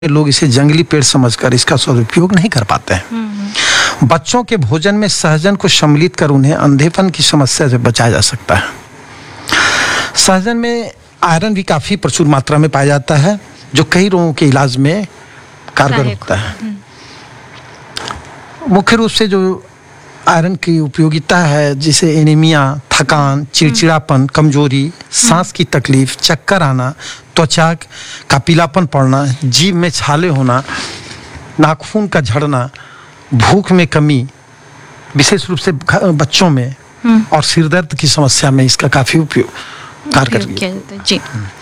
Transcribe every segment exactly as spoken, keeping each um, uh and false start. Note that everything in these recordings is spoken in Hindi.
लोग इसे जंगली पेड़ समझकर इसका सदुपयोग नहीं कर पाते हैं। बच्चों के भोजन में सहजन को सम्मिलित कर उन्हें अंधेपन की समस्या से बचाया जा सकता है। सहजन में आयरन भी काफी प्रचुर मात्रा में पाया जाता है, जो कई रोगों के इलाज में कारगर होता है। मुख्य रूप से जो आयरन की उपयोगिता है, जैसे एनीमिया, थकान, चिड़चिड़ापन, कमजोरी, सांस की तकलीफ, चक्कर आना, त्वचा का पीलापन पड़ना, जीभ में छाले होना, नाखून का झड़ना, भूख में कमी, विशेष रूप से बच्चों में, और सिरदर्द की समस्या में इसका काफी उपयोग कारगर है।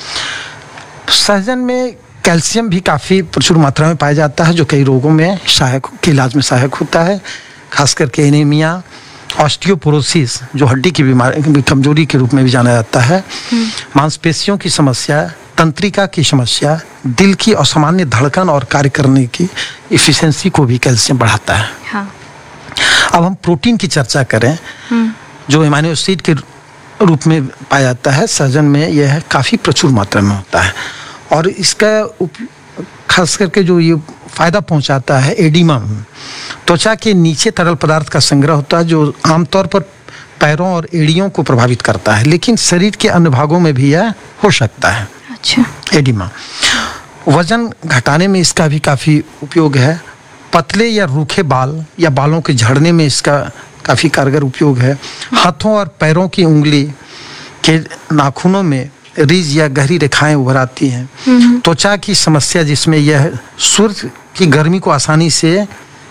सहजन में कैल्शियम भी काफी प्रचुर मात्रा में पाया जाता है, जो कई रोगों में सहायक के इलाज में सहायक होता है, खास करके एनीमिया, ऑस्टियोपोरोसिस जो हड्डी की बीमारी कमजोरी के रूप में भी जाना जाता है, मांसपेशियों की समस्या, तंत्रिका की समस्या, दिल की असामान्य धड़कन और कार्य करने की इफिशिएंसी को भी कैल्शियम बढ़ाता है। हाँ। अब हम प्रोटीन की चर्चा करें, जो एमिनो एसिड के रूप में पाया जाता है। सहजन में यह काफी प्रचुर मात्रा में होता है, और इसका खास करके जो ये फायदा पहुंचाता है, एडिमा, त्वचा के नीचे तरल पदार्थ का संग्रह होता है, जो आमतौर पर पैरों और एड़ियों को प्रभावित करता है, लेकिन शरीर के अन्य भागों में भी यह हो सकता है। अच्छा। एडिमा वजन घटाने में इसका भी काफी उपयोग है। पतले या रूखे बाल या बालों के झड़ने में इसका काफी कारगर उपयोग है। हाथों और पैरों की उंगली के नाखूनों में रीज या गहरी रेखाएं उभर आती हैं। त्वचा की समस्या, जिसमें यह सूर्य की गर्मी को आसानी से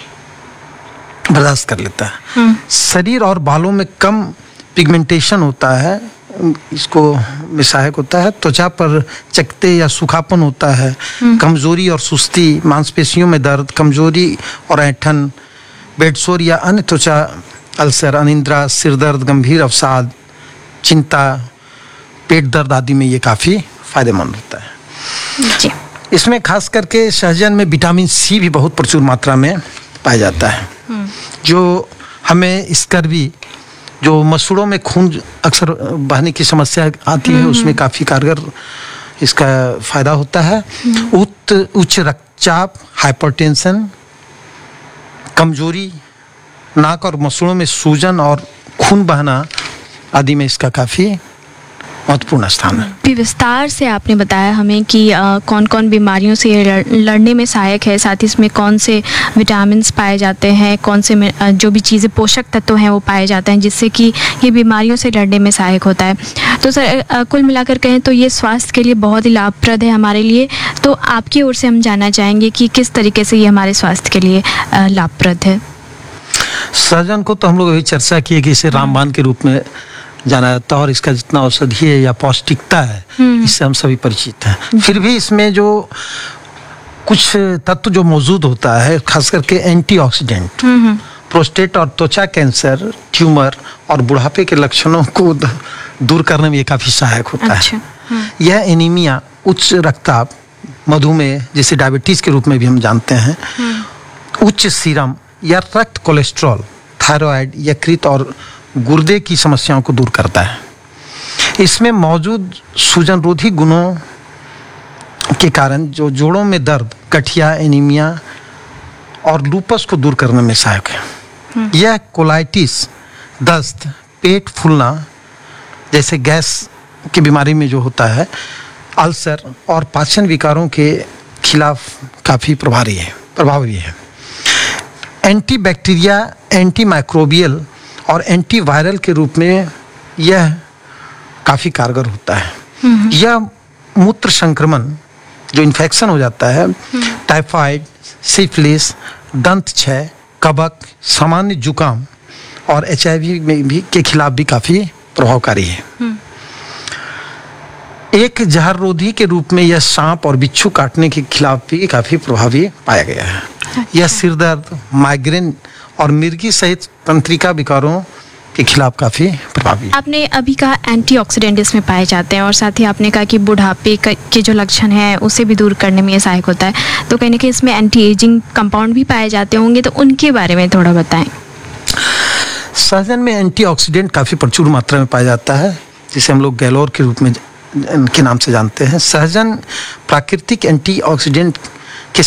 बर्दाश्त कर लेता है। शरीर और बालों में कम पिगमेंटेशन होता है, इसको में सहायक होता है। त्वचा पर चकत्ते या सूखापन होता है। कमजोरी और सुस्ती, मांसपेशियों में दर्द, कमजोरी और ऐंठन, बेडसोर या अन्य त्वचा अल्सर, अनिद्रा, सिरदर्द, गंभीर अवसाद, चिंता, पेट दर्द आदि में ये काफी फायदेमंद होता है। जी। इसमें खास करके सहजन में विटामिन सी भी बहुत प्रचुर मात्रा में पाया जाता है, जो हमें स्कर्वी, जो मसूड़ों में खून अक्सर बहने की समस्या आती है, उसमें काफी कारगर इसका फायदा होता है। उच्च उच्च रक्तचाप, हाइपरटेंशन, कमजोरी, नाक और मसूड़ों में सूजन और खून बहना आदि में इसका काफी महत्वपूर्ण स्थान है। विस्तार से आपने बताया हमें कि आ, कौन कौन बीमारियों से लड़, लड़ने में सहायक है, साथ ही इसमें कौन से विटामिन पाए जाते हैं, कौन से में, जो भी चीज़ें पोषक तत्व हैं वो पाए जाते हैं, जिससे कि ये बीमारियों से लड़ने में सहायक होता है। तो सर, आ, कुल मिलाकर कहें तो ये स्वास्थ्य के लिए बहुत ही लाभप्रद है हमारे लिए। तो आपकी ओर से हम जानना चाहेंगे कि किस तरीके से ये हमारे स्वास्थ्य के लिए लाभप्रद है। सहजन को तो हम लोग अभी चर्चा की कि इसे रामबाण के रूप में जाना जाता है, और इसका जितना औषधीय या पौष्टिकता है, इससे हम सभी परिचित हैं। फिर भी इसमें जो कुछ तत्व जो मौजूद होता है, खास करके एंटीऑक्सीडेंट, प्रोस्टेट और त्वचा कैंसर, ट्यूमर और बुढ़ापे के लक्षणों को दूर करने में ये काफी सहायक होता है। यह एनीमिया, उच्च रक्तचाप, मधुमेह जिसे डायबिटीज के रूप में भी हम जानते हैं, उच्च सीरम या रक्त कोलेस्ट्रॉल, थायराइड, यकृत और गुर्दे की समस्याओं को दूर करता है। इसमें मौजूद सूजन रोधी गुणों के कारण जो जोड़ों में दर्द, गठिया, एनीमिया और लूपस को दूर करने में सहायक है। यह कोलाइटिस, दस्त, पेट फूलना जैसे गैस की बीमारी में जो होता है, अल्सर और पाचन विकारों के खिलाफ काफी प्रभावी है प्रभावी है। एंटीबैक्टीरिया, एंटीमाइक्रोबियल और एंटीवायरल के रूप में यह काफी कारगर होता है। यह मूत्र संक्रमण, जो इन्फेक्शन हो जाता है, टाइफाइड, सिफिलिस, दंत क्षय, कबक, सामान्य जुकाम और एचआईवी में भी के खिलाफ भी काफी प्रभावकारी है। एक जहर रोधी के रूप में यह सांप और बिच्छू काटने के खिलाफ भी काफी प्रभावी पाया गया है। अच्छा। यह सिरदर्द, माइग्रेन और मिर्गी सहित तंत्रिका विकारों के खिलाफ काफी प्रभावी। आपने अभी कहा एंटीऑक्सीडेंट इसमें पाए जाते हैं, और साथ ही आपने कहा कि बुढ़ापे के जो लक्षण हैं उसे भी दूर करने में ये सहायक होता है। तो कहने के इसमें एंटी एजिंग कंपाउंड भी पाए जाते होंगे, तो उनके बारे में थोड़ा बताएं। सहजन में एंटीऑक्सीडेंट काफी प्रचुर मात्रा में पाया जाता है, जिसे हम लोग गैलोर के रूप में के नाम से जानते हैं। सहजन प्राकृतिक एंटीऑक्सीडेंट